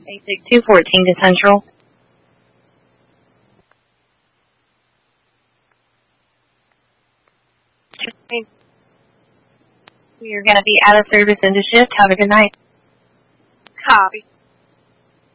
Basic 214 to Central. We are going to be out of service into shift. Have a good night. Copy.